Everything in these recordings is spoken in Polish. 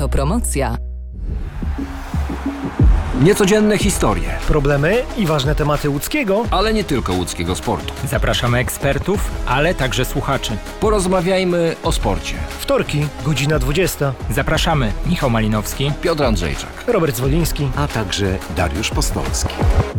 Autopromocja. Niecodzienne historie, problemy i ważne tematy łódzkiego, ale nie tylko łódzkiego sportu. Zapraszamy ekspertów, ale także słuchaczy. Porozmawiajmy o sporcie. Wtorki, godzina 20. Zapraszamy Michał Malinowski, Piotr Andrzejczak, Robert Zwoliński, a także Dariusz Postolski.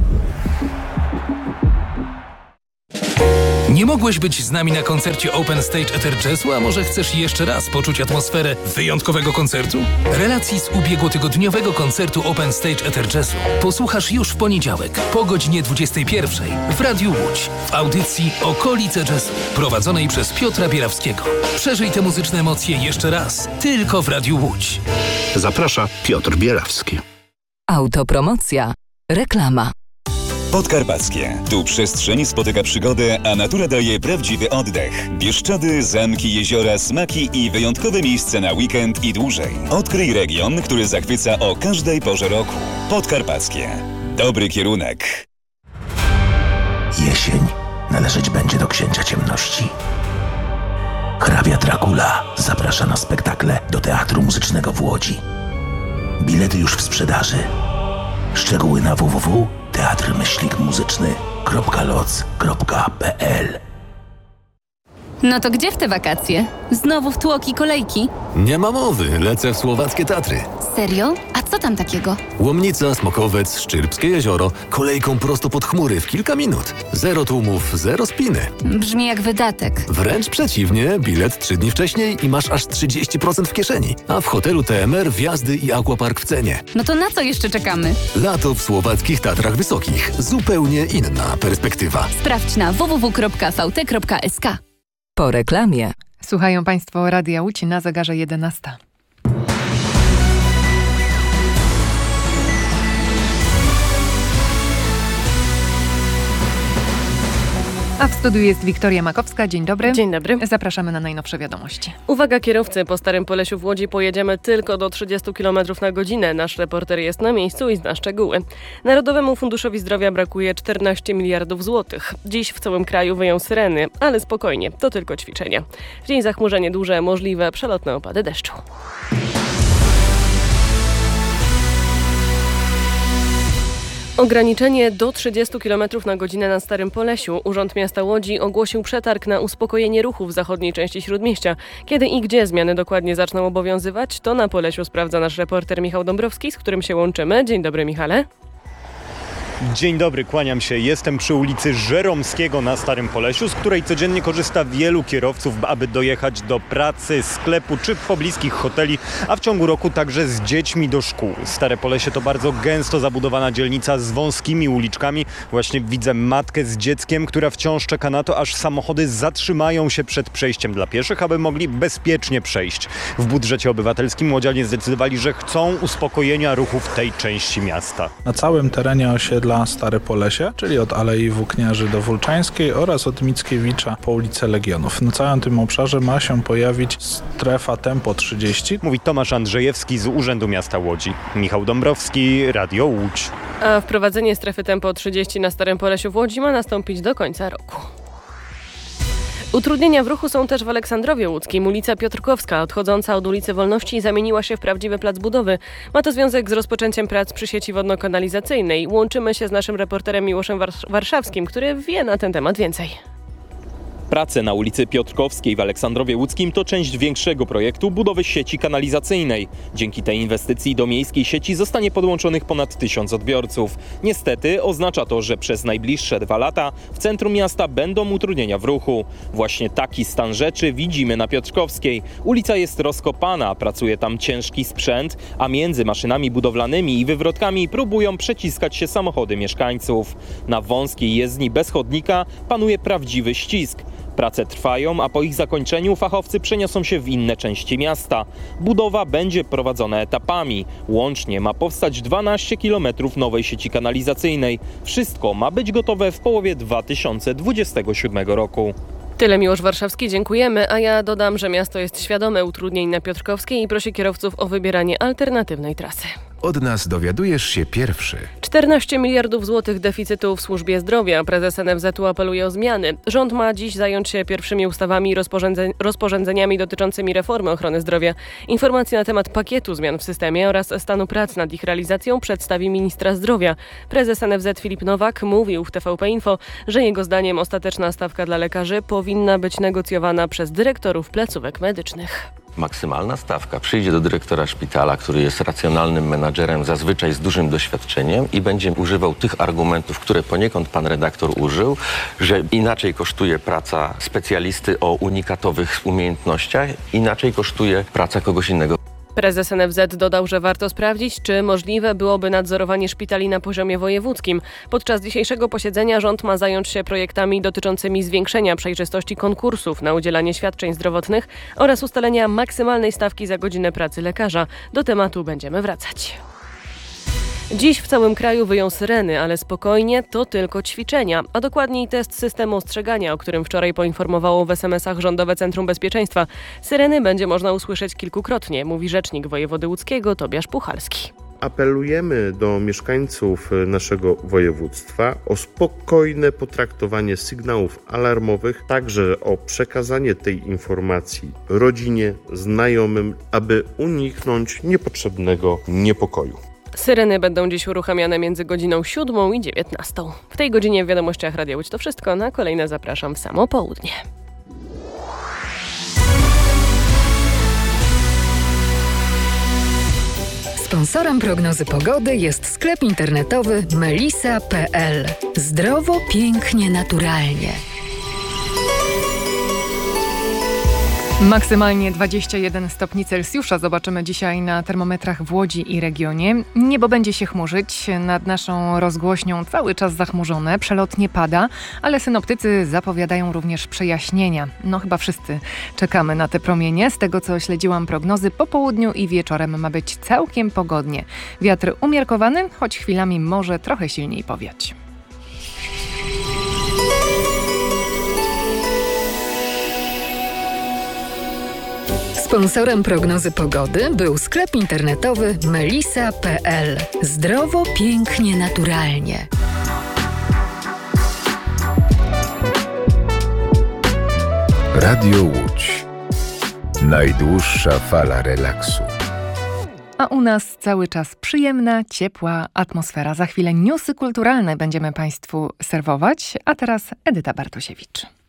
Nie mogłeś być z nami na koncercie Open Stage Ether Jazzu, a może chcesz jeszcze raz poczuć atmosferę wyjątkowego koncertu? Relacji z ubiegłotygodniowego koncertu Open Stage Ether Jazzu posłuchasz już w poniedziałek po godzinie 21 w Radiu Łódź w audycji Okolice Jazzu prowadzonej przez Piotra Bierawskiego. Przeżyj te muzyczne emocje jeszcze raz, tylko w Radiu Łódź. Zaprasza Piotr Bierawski. Autopromocja. Reklama. Podkarpackie. Tu przestrzeń spotyka przygodę, a natura daje prawdziwy oddech. Bieszczady, zamki, jeziora, smaki i wyjątkowe miejsce na weekend i dłużej. Odkryj region, który zachwyca o każdej porze roku. Podkarpackie. Dobry kierunek. Jesień należeć będzie do Księcia Ciemności. Hrabia Dracula zaprasza na spektakle do Teatru Muzycznego w Łodzi. Bilety już w sprzedaży. Szczegóły na www.teatrmyślnikmuzyczny.loc.pl. No to gdzie w te wakacje? Znowu w tłoki kolejki? Nie ma mowy, lecę w słowackie Tatry. Serio? A co tam takiego? Łomnica, Smokowiec, Szczyrbskie jezioro, kolejką prosto pod chmury w kilka minut. Zero tłumów, zero spiny. Brzmi jak wydatek. Wręcz przeciwnie, bilet 3 dni wcześniej i masz aż 30% w kieszeni. A w hotelu TMR wjazdy i aquapark w cenie. No to na co jeszcze czekamy? Lato w słowackich Tatrach Wysokich. Zupełnie inna perspektywa. Sprawdź na www.vt.sk. Po reklamie. Słuchają Państwo Radia Łódź na zegarze 11. A w studiu jest Wiktoria Makowska. Dzień dobry. Dzień dobry. Zapraszamy na najnowsze wiadomości. Uwaga kierowcy, po Starym Polesiu w Łodzi pojedziemy tylko do 30 km na godzinę. Nasz reporter jest na miejscu i zna szczegóły. Narodowemu Funduszowi Zdrowia brakuje 14 miliardów złotych. Dziś w całym kraju wyją syreny, ale spokojnie, to tylko ćwiczenia. W dzień zachmurzenie duże, możliwe przelotne opady deszczu. Ograniczenie do 30 km na godzinę na Starym Polesiu. Urząd Miasta Łodzi ogłosił przetarg na uspokojenie ruchu w zachodniej części Śródmieścia. Kiedy i gdzie zmiany dokładnie zaczną obowiązywać, to na Polesiu sprawdza nasz reporter Michał Dąbrowski, z którym się łączymy. Dzień dobry, Michale. Dzień dobry, kłaniam się. Jestem przy ulicy Żeromskiego na Starym Polesiu, z której codziennie korzysta wielu kierowców, aby dojechać do pracy, sklepu czy pobliskich hoteli, a w ciągu roku także z dziećmi do szkół. Stare Polesie to bardzo gęsto zabudowana dzielnica z wąskimi uliczkami. Właśnie widzę matkę z dzieckiem, która wciąż czeka na to, aż samochody zatrzymają się przed przejściem dla pieszych, aby mogli bezpiecznie przejść. W budżecie obywatelskim łodzianie zdecydowali, że chcą uspokojenia ruchu w tej części miasta. Na całym terenie osiedla Stare Polesie, czyli od Alei Włókniarzy do Wólczańskiej oraz od Mickiewicza po ulicę Legionów. Na całym tym obszarze ma się pojawić strefa tempo 30. Mówi Tomasz Andrzejewski z Urzędu Miasta Łodzi. Michał Dąbrowski, Radio Łódź. A wprowadzenie strefy tempo 30 na Starym Polesiu w Łodzi ma nastąpić do końca roku. Utrudnienia w ruchu są też w Aleksandrowie Łódzkim. Ulica Piotrkowska, odchodząca od ulicy Wolności, zamieniła się w prawdziwy plac budowy. Ma to związek z rozpoczęciem prac przy sieci wodno-kanalizacyjnej. Łączymy się z naszym reporterem Miłoszem Warszawskim, który wie na ten temat więcej. Prace na ulicy Piotrkowskiej w Aleksandrowie Łódzkim to część większego projektu budowy sieci kanalizacyjnej. Dzięki tej inwestycji do miejskiej sieci zostanie podłączonych ponad 1000 odbiorców. Niestety oznacza to, że przez najbliższe 2 lata w centrum miasta będą utrudnienia w ruchu. Właśnie taki stan rzeczy widzimy na Piotrkowskiej. Ulica jest rozkopana, pracuje tam ciężki sprzęt, a między maszynami budowlanymi i wywrotkami próbują przeciskać się samochody mieszkańców. Na wąskiej jezdni bez chodnika panuje prawdziwy ścisk. Prace trwają, a po ich zakończeniu fachowcy przeniosą się w inne części miasta. Budowa będzie prowadzona etapami. Łącznie ma powstać 12 km nowej sieci kanalizacyjnej. Wszystko ma być gotowe w połowie 2027 roku. Tyle Miłosz Warszawski, dziękujemy, a ja dodam, że miasto jest świadome utrudnień na Piotrkowskiej i prosi kierowców o wybieranie alternatywnej trasy. od nas dowiadujesz się pierwszy. 14 miliardów złotych deficytu w służbie zdrowia. Prezes NFZ-u apeluje o zmiany. Rząd ma dziś zająć się pierwszymi ustawami i rozporządzeniami dotyczącymi reformy ochrony zdrowia. Informacje na temat pakietu zmian w systemie oraz stanu prac nad ich realizacją przedstawi ministra zdrowia. Prezes NFZ Filip Nowak mówił w TVP Info, że jego zdaniem ostateczna stawka dla lekarzy powinna być negocjowana przez dyrektorów placówek medycznych. Maksymalna stawka przyjdzie do dyrektora szpitala, który jest racjonalnym menadżerem, zazwyczaj z dużym doświadczeniem i będzie używał tych argumentów, które poniekąd pan redaktor użył, że inaczej kosztuje praca specjalisty o unikatowych umiejętnościach, inaczej kosztuje praca kogoś innego. Prezes NFZ dodał, że warto sprawdzić, czy możliwe byłoby nadzorowanie szpitali na poziomie wojewódzkim. Podczas dzisiejszego posiedzenia rząd ma zająć się projektami dotyczącymi zwiększenia przejrzystości konkursów na udzielanie świadczeń zdrowotnych oraz ustalenia maksymalnej stawki za godzinę pracy lekarza. Do tematu będziemy wracać. Dziś w całym kraju wyją syreny, ale spokojnie, to tylko ćwiczenia, a dokładniej test systemu ostrzegania, o którym wczoraj poinformowało w SMS-ach Rządowe Centrum Bezpieczeństwa. Syreny będzie można usłyszeć kilkukrotnie, mówi rzecznik wojewody łódzkiego Tobiasz Puchalski. Apelujemy do mieszkańców naszego województwa o spokojne potraktowanie sygnałów alarmowych, także o przekazanie tej informacji rodzinie, znajomym, aby uniknąć niepotrzebnego niepokoju. Syreny będą dziś uruchamiane między godziną 7 i 19. W tej godzinie w Wiadomościach Radia Łódź to wszystko. Na kolejne zapraszam w samo południe. Sponsorem prognozy pogody jest sklep internetowy melisa.pl. Zdrowo, pięknie, naturalnie. Maksymalnie 21 stopni Celsjusza zobaczymy dzisiaj na termometrach w Łodzi i regionie. Niebo będzie się chmurzyć, nad naszą rozgłośnią cały czas zachmurzone, przelotnie pada, ale synoptycy zapowiadają również przejaśnienia. No chyba wszyscy czekamy na te promienie. Z tego co śledziłam prognozy, po południu i wieczorem ma być całkiem pogodnie. Wiatr umiarkowany, choć chwilami może trochę silniej powiać. Sponsorem prognozy pogody był sklep internetowy melisa.pl. Zdrowo, pięknie, naturalnie. Radio Łódź. Najdłuższa fala relaksu. A u nas cały czas przyjemna, ciepła atmosfera. Za chwilę newsy kulturalne będziemy Państwu serwować, a teraz Edyta Bartosiewicz.